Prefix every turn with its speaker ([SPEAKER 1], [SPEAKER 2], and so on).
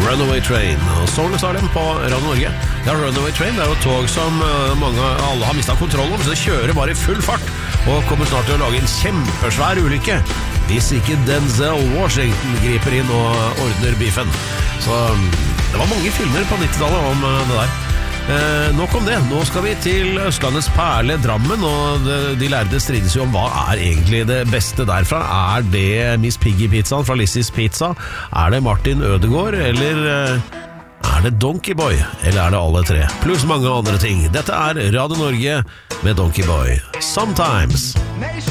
[SPEAKER 1] Runaway Train. Og Soul Asylum på Radio Norge. Ja, Runaway Train det er jo et tog som alle har mistet kontroll om, så det kjører bare i full fart og kommer snart til å lage en kjempesvær ulykke hvis ikke Denzel Washington griper inn og ordner biffen. Så det var mange filmer på 90-tallet om det der. Nok om det. Nå skal vi til Østlandets perle Drammen, og de lærde strides jo om hva er egentlig det beste derfra. Er det Miss Piggy-pizzaen fra Lissis Pizza? Er det Martin Ødegaard? Eller er det Donkey Boy? Eller er det alle tre? Pluss mange andre ting. Dette er Radio Norge med Donkey Boy. Sometimes.